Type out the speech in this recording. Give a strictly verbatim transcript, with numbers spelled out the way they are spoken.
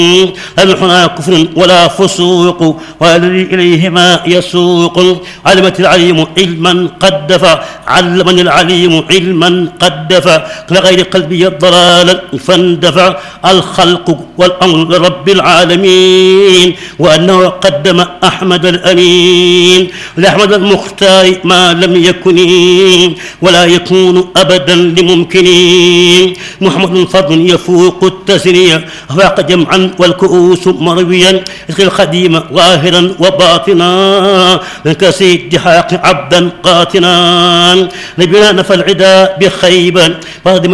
الحنا كفر ولا فسوق والذي إليهما يسوق. علمت العليم علما قد دفع علمني العليم علما قد دفع لغير قلبي الضلال فاندفع. الخلق والأمر لرب العالمين وأنه قدم أحمد الأمين لأحمد المختار ما لم يكن ولا يكون أبدا لممكن. محمد فضل يفوق التسنية فاق جمعا والكؤوس مرويا اسق الخديم ظاهرا وباطنا من كسيد حاق عبدا قاتنا. نبينا نفى العدا بخيبا